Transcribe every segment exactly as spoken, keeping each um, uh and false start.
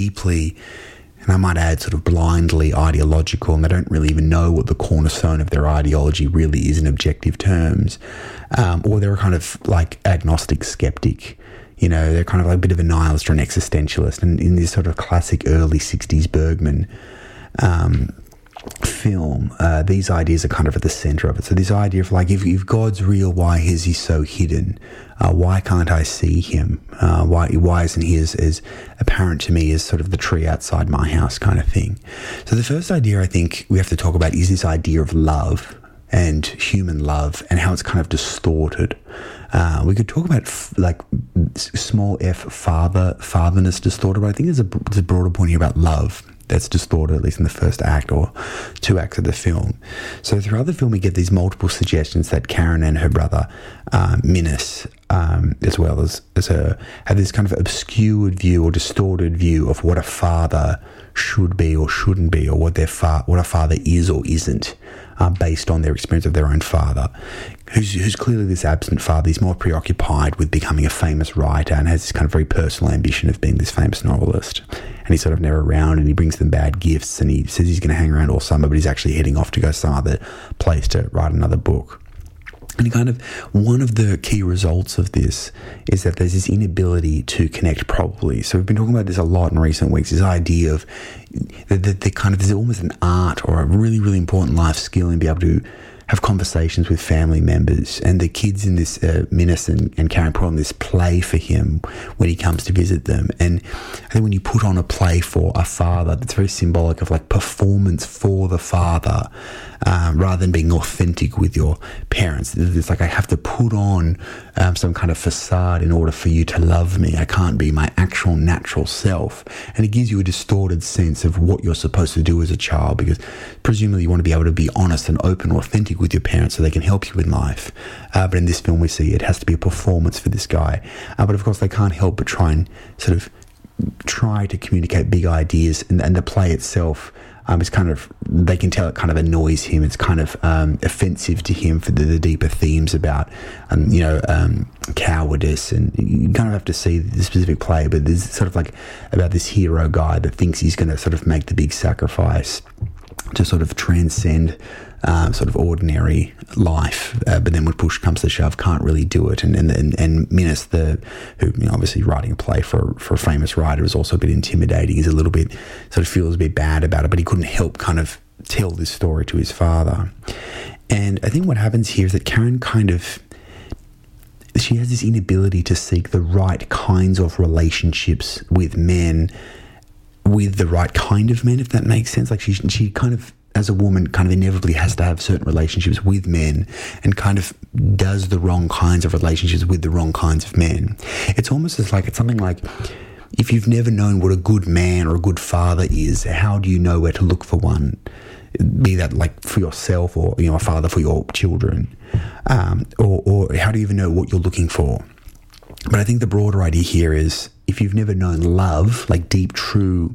deeply, and I might add sort of blindly ideological, and they don't really even know what the cornerstone of their ideology really is in objective terms, um, or they're kind of like agnostic skeptic. You know, they're kind of like a bit of a nihilist or an existentialist. And in this sort of classic early sixties Bergman um, film, uh, these ideas are kind of at the center of it. So this idea of like, if, if God's real, why is he so hidden? Uh, why can't I see him? Uh, why why isn't he as, as apparent to me as sort of the tree outside my house kind of thing? So the first idea I think we have to talk about is this idea of love and human love and how it's kind of distorted. Uh, we could talk about f- like small f father, fatherness distorted, but I think there's a, there's a broader point here about love that's distorted, at least in the first act or two acts of the film. So throughout the film, we get these multiple suggestions that Karen and her brother, um, Minus, um, as well as, as her, have this kind of obscured view or distorted view of what a father should be or shouldn't be, or what their fa- what a father is or isn't, uh, based on their experience of their own father, who's, who's clearly this absent father. He's more preoccupied with becoming a famous writer and has this kind of very personal ambition of being this famous novelist. And he's sort of never around, and he brings them bad gifts, and he says he's going to hang around all summer, but he's actually heading off to go some other place to write another book. And kind of one of the key results of this is that there's this inability to connect properly. So we've been talking about this a lot in recent weeks, this idea of the, the, the kind of, there's almost an art or a really, really important life skill in being able to have conversations with family members. And the kids in this, uh, Minus and, and Karen put on this play for him when he comes to visit them. And I think when you put on a play for a father, that's very symbolic of like performance for the father, um, rather than being authentic with your parents. It's like, I have to put on um, some kind of facade in order for you to love me. I can't be my actual natural self. And it gives you a distorted sense of what you're supposed to do as a child, because presumably you want to be able to be honest and open, authentic with your parents so they can help you in life. Uh, but in this film we see it has to be a performance for this guy. Uh, but of course they can't help but try and sort of try to communicate big ideas, and, and the play itself um, is kind of, they can tell it kind of annoys him. It's kind of um, offensive to him for the, the deeper themes about, um, you know, um, cowardice, and you kind of have to see the specific play, but there's sort of like about this hero guy that thinks he's going to sort of make the big sacrifice to sort of transcend um, sort of ordinary life, uh, but then when push comes to shove, can't really do it. And and and, and Minus, the who you know, obviously writing a play for for a famous writer, is also a bit intimidating. He's a little bit sort of feels a bit bad about it, but he couldn't help kind of tell this story to his father. And I think what happens here is that Karen kind of, she has this inability to seek the right kinds of relationships with men, with the right kind of men, if that makes sense. Like she she kind of, as a woman, kind of inevitably has to have certain relationships with men, and kind of does the wrong kinds of relationships with the wrong kinds of men. It's almost as like, it's something like, if you've never known what a good man or a good father is, how do you know where to look for one? Be that like for yourself, or, you know, a father for your children, um, or, or how do you even know what you're looking for? But I think the broader idea here is, if you've never known love, like deep, true,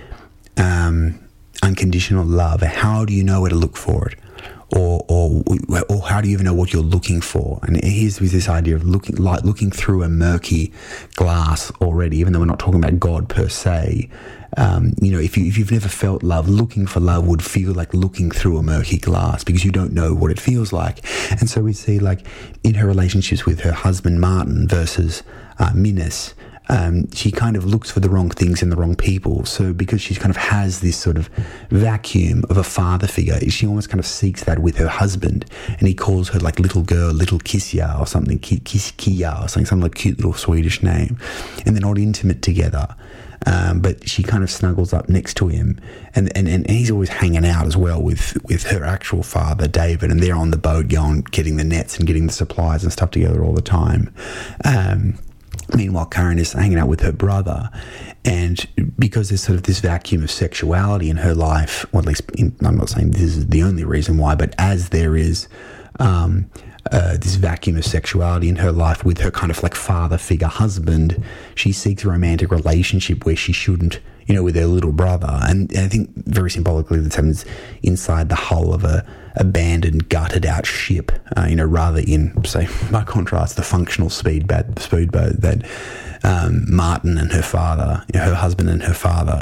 um, unconditional love, how do you know where to look for it? Or, or, or how do you even know what you're looking for? And here's with this idea of looking, like looking through a murky glass already, even though we're not talking about God per se. Um, you know, if you if you've never felt love, looking for love would feel like looking through a murky glass, because you don't know what it feels like. And so we see, like, in her relationships with her husband Martin versus uh, Minus, Um, she kind of looks for the wrong things in the wrong people. So because she kind of has this sort of vacuum of a father figure, she almost kind of seeks that with her husband, and he calls her like little girl, little Kissia or something, Kiss Kia or something, some like cute little Swedish name, and they're not intimate together. Um, but she kind of snuggles up next to him, and, and, and he's always hanging out as well with, with her actual father, David, and they're on the boat going, getting the nets and getting the supplies and stuff together all the time. Um, Meanwhile, Karen is hanging out with her brother, and because there's sort of this vacuum of sexuality in her life, or at least in, I'm not saying this is the only reason why, but as there is um, uh, this vacuum of sexuality in her life with her kind of like father figure husband, she seeks a romantic relationship where she shouldn't, you know, with her little brother. And, and I think very symbolically this happens inside the hull of a abandoned, gutted out ship, uh, you know, rather in, say, by contrast, the functional speedboat, speedboat that um, Martin and her father, you know, her husband and her father,